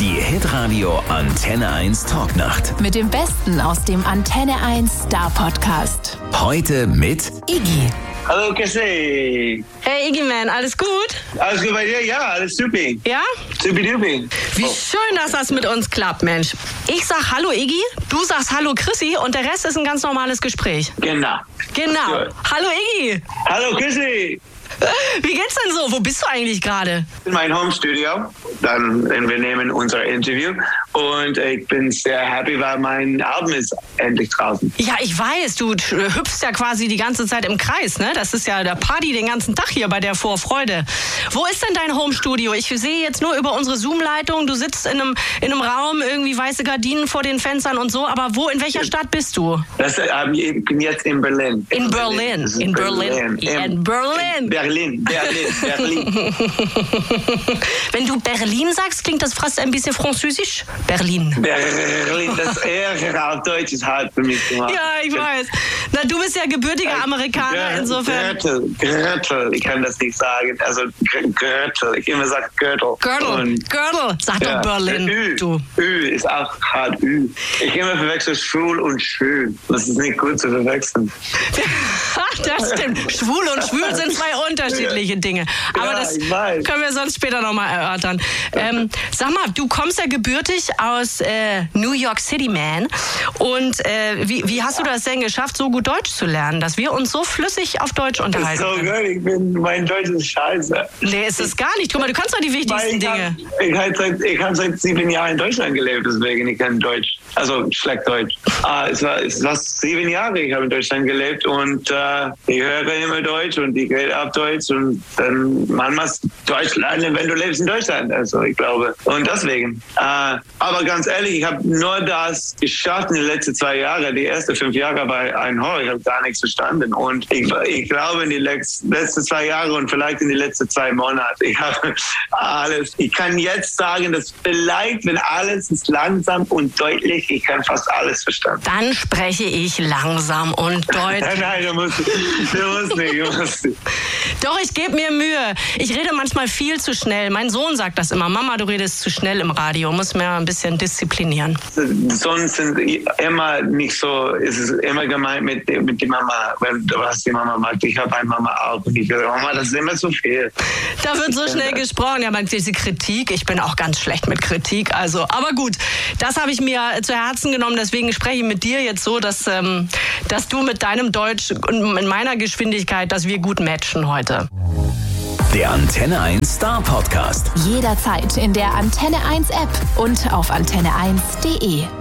Die Hitradio Antenne 1 Talknacht. Mit dem Besten aus dem Antenne 1 Star Podcast. Heute mit Iggy. Hallo Cassie. Hey Iggy Man, alles gut? Alles gut bei dir? Ja, alles super. Ja? Supi-dupi. Wie schön, dass das mit uns klappt, Mensch. Ich sag Hallo Iggy, du sagst Hallo Chrissy und der Rest ist ein ganz normales Gespräch. Genau. Genau. Gut. Hallo Iggy. Hallo Cassie. Wie geht's denn so? Wo bist du eigentlich gerade? In meinem Home-Studio. Wir nehmen unser Interview und ich bin sehr happy, weil mein Album ist endlich draußen. Ja, ich weiß, du hüpfst ja quasi die ganze Zeit im Kreis, ne? Das ist ja der Party den ganzen Tag hier bei der Vorfreude. Wo ist denn dein Home-Studio? Ich sehe jetzt nur über unsere Zoom-Leitung, du sitzt in einem Raum, irgendwie weiße Gardinen vor den Fenstern und so, aber in welcher Stadt bist du? Ich bin jetzt in Berlin. In Berlin. Wenn du Berlin sagst, klingt das fast ein bisschen französisch. Berlin, das Ärger auf Deutsch ist hart für mich gemacht. Ja, ich weiß. Na, du bist ja gebürtiger Amerikaner, insofern. Gürtel, ich kann das nicht sagen. Also Gürtel, ich immer sage Gürtel. Gürtel, sag doch Berlin. Ü ist auch hart, Ü. Ich immer verwechsel schwul und schwül. Das ist nicht gut zu verwechseln. Das stimmt. Schwul und schwül sind zwei unterschiedliche Dinge. Aber das können wir sonst später nochmal erörtern. Sag mal, du kommst ja gebürtig aus New York City, Man. Und wie hast du das denn geschafft, so gut Deutsch zu lernen, dass wir uns so flüssig auf Deutsch unterhalten können? Mein Deutsch ist scheiße. Nee, ist es gar nicht. Guck mal, du kannst doch die wichtigsten Dinge. Ich habe seit 7 Jahren in Deutschland gelebt, deswegen ich kann Deutsch. Also schlecht Deutsch. Es war 7 Jahre, ich habe in Deutschland gelebt und ich höre immer Deutsch und ich rede auf Deutsch und dann man muss Deutsch lernen, wenn du lebst in Deutschland. Also ich glaube. Und deswegen. Aber ganz ehrlich, ich habe nur das geschafft in den letzten 2 Jahren. Die ersten 5 Jahre war ein Horror. Ich habe gar nichts verstanden. Und ich glaube in die letzten 2 Jahre und vielleicht in die letzten 2 Monate. Ich habe alles. Ich kann jetzt sagen, dass vielleicht, wenn alles ist langsam und deutlich, ich kann fast alles verstanden. Dann spreche ich langsam und deutlich. Nein, du musst nicht. Doch, ich gebe mir Mühe. Ich rede manchmal viel zu schnell. Mein Sohn sagt das immer. Mama, du redest zu schnell im Radio. Muss mir ein bisschen disziplinieren. Sonst sind immer nicht so, es ist immer gemeint mit der Mama, wenn du was die Mama macht. Ich habe eine Mama auch und ich sage, Mama, das ist immer zu viel. Da wird so schnell gesprochen. Ja, man, diese Kritik, ich bin auch ganz schlecht mit Kritik. Also, aber gut, das habe ich mir zu Herzen genommen. Deswegen spreche ich mit dir jetzt so, dass du mit deinem Deutsch und in meiner Geschwindigkeit, dass wir gut matchen heute. der Antenne 1 Star Podcast. Jederzeit in der Antenne 1 App und auf antenne1.de.